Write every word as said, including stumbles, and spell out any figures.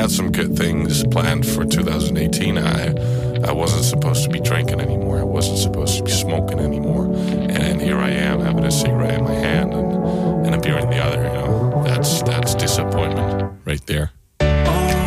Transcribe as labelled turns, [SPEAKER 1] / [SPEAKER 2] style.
[SPEAKER 1] had some good things planned for two thousand eighteen. I I wasn't supposed to be drinking anymore. I wasn't supposed to be smoking anymore. And here I am having a cigarette in my hand and, and a beer in the other. You know, that's that's disappointment right there.